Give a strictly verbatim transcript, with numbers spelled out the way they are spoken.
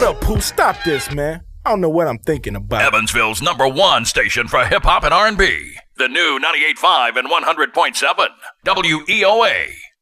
Hold up, Pooh, stop this, man. I don't know what I'm thinking about. Evansville's number one station for hip-hop and R and B. The new ninety-eight point five and one hundred point seven W E O A.